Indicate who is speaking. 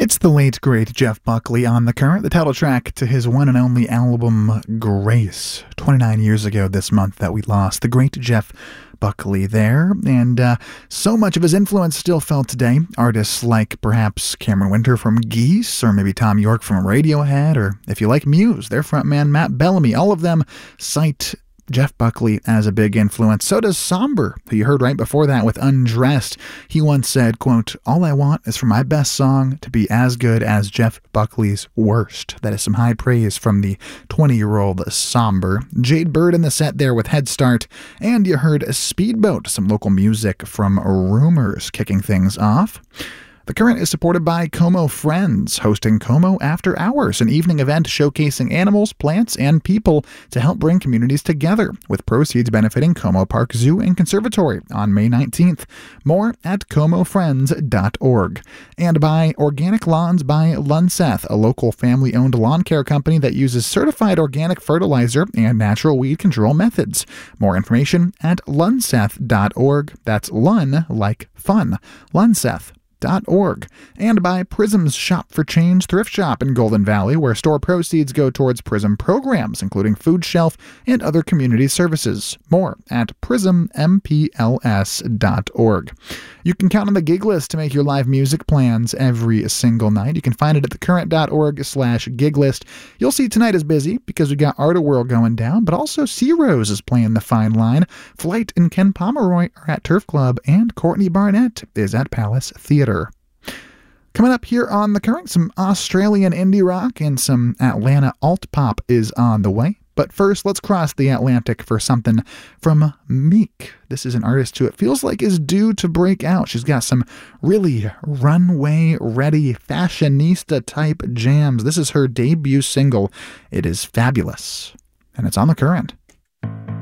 Speaker 1: It's the late, great Jeff Buckley on The Current, the title track to his one and only album, Grace. 29 years ago this month that we lost the great Jeff Buckley there, and so much of his influence still felt today. Artists like perhaps Cameron Winter from Geese, or maybe Tom York from Radiohead, or if you like Muse, their frontman Matt Bellamy, all of them cite Jeff Buckley as a big influence. So does Somber, who you heard right before that with Undressed. He once said, quote, "All I want is for my best song to be as good as Jeff Buckley's worst." That is some high praise from the 20-year-old Somber. Jade Bird in the set there with Head Start. And you heard Speedboat, some local music from Rumors kicking things off. The Current is supported by Como Friends, hosting Como After Hours, an evening event showcasing animals, plants, and people to help bring communities together, with proceeds benefiting Como Park Zoo and Conservatory on May 19th. More at comofriends.org. And by Organic Lawns by Lunseth, a local family-owned lawn care company that uses certified organic fertilizer and natural weed control methods. More information at lunseth.org. That's Lun like fun. Lunseth.org. And by Prism's Shop for Change thrift shop in Golden Valley, where store proceeds go towards Prism programs, including food shelf and other community services. More at prismmpls.org. You can count on the gig list to make your live music plans every single night. You can find it at thecurrent.org/gig list. You'll see tonight is busy because we got Art-A-Whirl going down, but also Sea Rose is playing the Fine Line. Flight and Ken Pomeroy are at Turf Club, and Courtney Barnett is at Palace Theatre. Coming up here on The Current, some Australian indie rock and some Atlanta alt-pop is on the way. But first, let's cross the Atlantic for something from Meek. This is an artist who it feels like is due to break out. She's got some really runway-ready, fashionista-type jams. This is her debut single. It is fabulous, and it's on The Current.